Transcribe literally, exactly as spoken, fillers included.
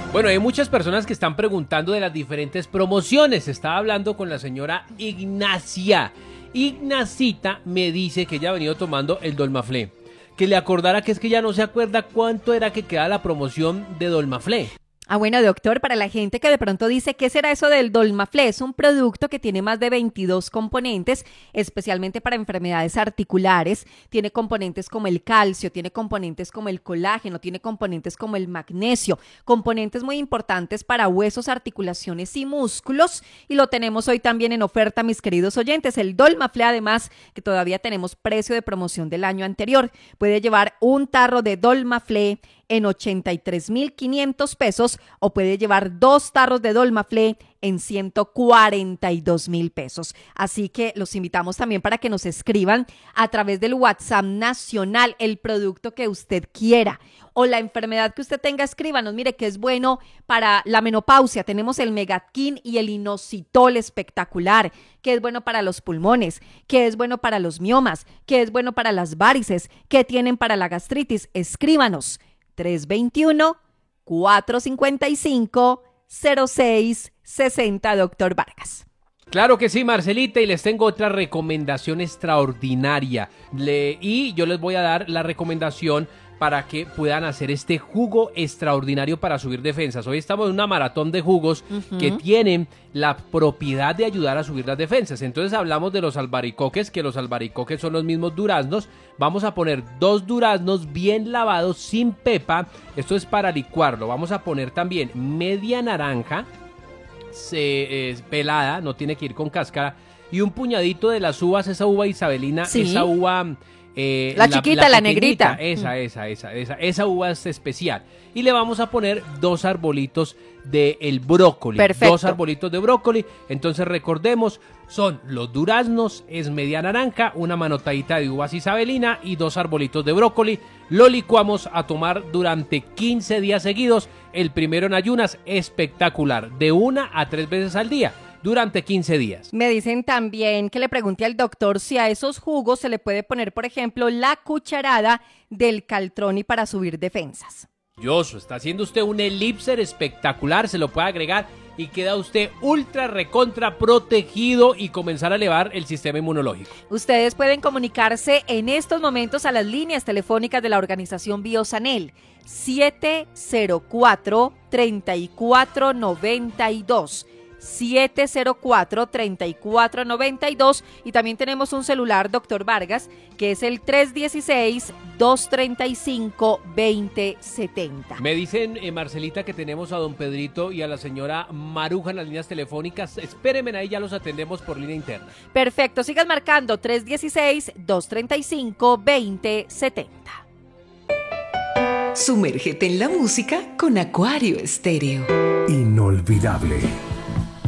Bueno, hay muchas personas que están preguntando de las diferentes promociones. Estaba hablando con la señora Ignacia. Ignacita me dice que ella ha venido tomando el Dolmaflé. Que le acordara que es que ya no se acuerda cuánto era que queda la promoción de Dolmaflé. Ah, bueno, doctor, para la gente que de pronto dice, ¿qué será eso del Dolmaflé? Es un producto que tiene más de veintidós componentes, especialmente para enfermedades articulares. Tiene componentes como el calcio, tiene componentes como el colágeno, tiene componentes como el magnesio, componentes muy importantes para huesos, articulaciones y músculos. Y lo tenemos hoy también en oferta, mis queridos oyentes. El Dolmaflé, además, que todavía tenemos precio de promoción del año anterior. Puede llevar un tarro de Dolmaflé en ochenta y tres mil quinientos pesos o puede llevar dos tarros de Dolmaflé en ciento cuarenta y dos mil pesos. Así que los invitamos también para que nos escriban a través del WhatsApp nacional el producto que usted quiera o la enfermedad que usted tenga, escríbanos. Mire que es bueno para la menopausia, tenemos el Megatkin y el Inositol espectacular, que es bueno para los pulmones, que es bueno para los miomas, que es bueno para las varices, que tienen para la gastritis. Escríbanos tres dos uno, cuatro cinco cinco, cero seis seis cero, doctor Vargas. Claro que sí, Marcelita, y les tengo otra recomendación extraordinaria. Le, y yo les voy a dar la recomendación para que puedan hacer este jugo extraordinario para subir defensas. Hoy estamos en una maratón de jugos uh-huh. que tienen la propiedad de ayudar a subir las defensas. Entonces hablamos de los albaricoques, que los albaricoques son los mismos duraznos. Vamos a poner dos duraznos bien lavados, sin pepa. Esto es para licuarlo. Vamos a poner también media naranja se, eh, pelada, no tiene que ir con cáscara. Y un puñadito de las uvas, esa uva isabelina, ¿sí? esa uva... Eh, la, la chiquita, la, la negrita. Esa, esa, esa, esa, esa uva es especial. Y le vamos a poner dos arbolitos del brócoli. Perfecto. Dos arbolitos de brócoli. Entonces recordemos, son los duraznos, es media naranja, una manotadita de uvas isabelina y dos arbolitos de brócoli. Lo licuamos a tomar durante quince días seguidos. El primero en ayunas, espectacular, de una a tres veces al día. Durante quince días. Me dicen también que le pregunte al doctor si a esos jugos se le puede poner, por ejemplo, la cucharada del Caltroni para subir defensas. Yoso, está haciendo usted un elipser espectacular, se lo puede agregar y queda usted ultra recontra protegido y comenzar a elevar el sistema inmunológico. Ustedes pueden comunicarse en estos momentos a las líneas telefónicas de la organización Biosanel siete cero cuatro, tres cuatro nueve dos. siete cero cuatro, tres cuatro nueve dos y también tenemos un celular, doctor Vargas, que es el tres uno seis, dos tres cinco, dos cero siete cero. Me dicen, eh, Marcelita, que tenemos a don Pedrito y a la señora Maruja en las líneas telefónicas. Espérenme ahí, ya los atendemos por línea interna. Perfecto, sigas marcando tres uno seis, dos tres cinco, dos cero siete cero. Sumérgete en la música con Acuario Estéreo. Inolvidable.